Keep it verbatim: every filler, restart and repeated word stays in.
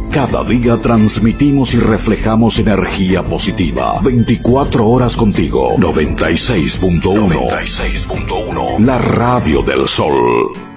Cada día transmitimos y reflejamos energía positiva. veinticuatro horas contigo. noventa y seis punto uno. noventa y seis punto uno. La radio del sol.